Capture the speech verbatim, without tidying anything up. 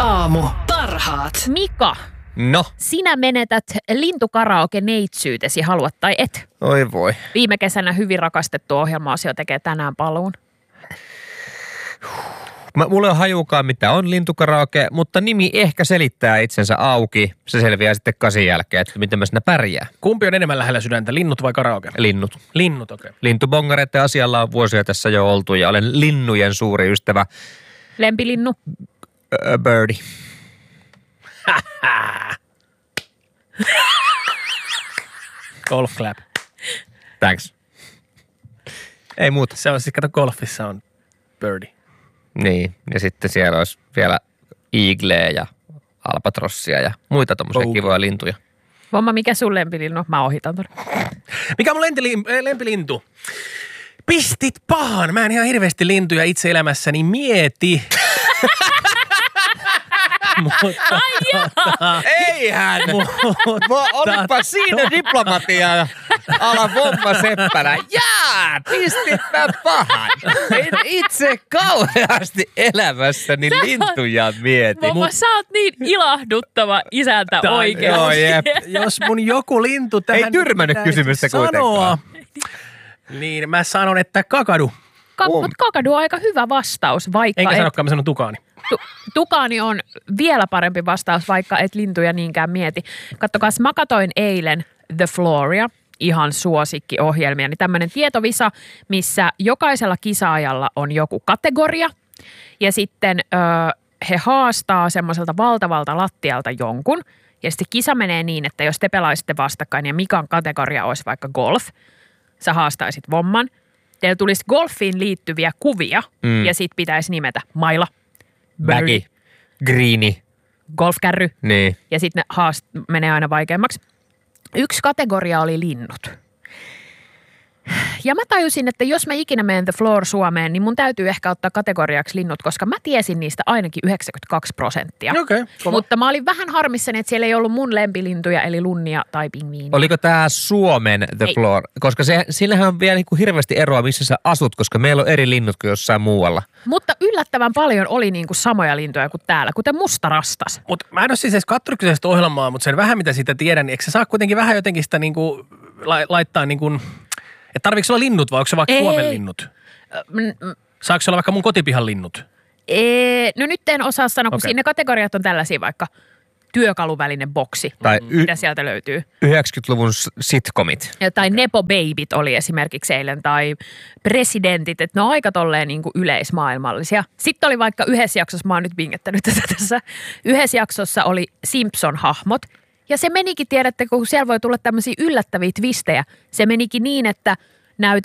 aamu. Parhaat. Mika, No. sinä menetät lintukaraoke-neitsyytesi, haluat tai et. Oi voi. Viime kesänä hyvin rakastettu ohjelma-osio tekee tänään paluun. Mä, mulla ei ole hajukaan mitä on lintukaraoke, mutta nimi ehkä selittää itsensä auki. Se selviää sitten kasin jälkeen, että miten mä siinä pärjää. Kumpi on enemmän lähellä sydäntä, linnut vai karaoke? Linnut. Linnut, okei. Okay. Lintubongareiden asialla on vuosia tässä jo oltu ja olen linnujen suuri ystävä. Lempilinnu? Ö, birdie. Golf clap. Thanks. Ei muuta. Se on siis, kato, golfissa on birdie. Niin, ja sitten siellä olisi vielä eagleä ja albatrossia ja muita tommosia Oh. kivoja lintuja. Vomma, mikä sun lempilinnu? Mä ohitan ton. Mikä on mun lentili- äh, lempilintu? Pistit pahan. Mä en ihan hirveästi lintuja itse elämässäni mieti. Mutta, Eihän! Olipa siinä diplomatia ala Vomma Seppälä. Jaa, pistitpä pahan. En itse kauheasti elämässäni lintuja mieti. Vomma, sä oot niin ilahduttava isäntä Tää- oikeasti. Joo, jep. jos mun joku lintu tähän Ei tyrmännyt pitäisi kysymystä sanoa, niin mä sanon, että kakadu. Ka- Um. Mut kakadu on aika hyvä vastaus, vaikka Enkä et, sanokaan, mä sanon tukaani. tu- tukaani on vielä parempi vastaus, vaikka et lintuja niinkään mieti. Kattokas, mä katoin eilen The Flooria, ihan suosikkiohjelmia, niin tämmöinen tietovisa, missä jokaisella kisaajalla on joku kategoria ja sitten ö, he haastaa semmoiselta valtavalta lattialta jonkun ja sitten kisa menee niin, että jos te pelaisitte vastakkain ja Mikan kategoria olisi vaikka golf, sä haastaisit Vomman, teillä tulisi golfiin liittyviä kuvia Mm. ja sit pitäisi nimetä maila, Väki, greeni, golfkärry niin. ja sitten ne haast- menee aina vaikeammaksi. Yksi kategoria oli linnut. Ja mä tajusin, että jos mä ikinä menen The Floor Suomeen, niin mun täytyy ehkä ottaa kategoriaksi linnut, koska mä tiesin niistä ainakin yhdeksänkymmentäkaksi prosenttia. Okei, okay, Mutta mä olin vähän harmissani, että siellä ei ollut mun lempilintuja, eli lunnia tai pingviiniä. Oliko tämä Suomen The Ei. Floor? Koska se, sillähän on vielä niinku hirveästi eroa, missä sä asut, koska meillä on eri linnut kuin jossain muualla. Mutta yllättävän paljon oli niinku samoja lintuja kuin täällä, kuten mustarastas. Mutta mä en ole siis edes katsonut kyseistä ohjelmaa, mutta sen vähän mitä siitä tiedän, niin eikö se saa kuitenkin vähän jotenkin sitä niinku la- laittaa niinku, että tarviiko olla linnut vai onko se vaikka Ei. Suomen linnut? Mm, mm, Saako se olla vaikka mun kotipihan linnut? Ee, no nyt en osaa sanoa, kun Okei. siinä kategoriat on tällaisia vaikka työkaluvälinen boksi, Tai y- mitä sieltä löytyy. yhdeksänkymmentäluvun s- sitcomit. Ja, tai Nepo Babyt oli esimerkiksi eilen, tai presidentit, että ne on aika tolleen niin kuin yleismaailmallisia. Sitten oli vaikka yhdessä jaksossa, mä oon nyt vingettänyt tätä tässä, yhdessä jaksossa oli Simpson-hahmot. Ja se menikin, tiedätte, kun siellä voi tulla tämmöisiä yllättäviä twistejä, se menikin niin, että näyt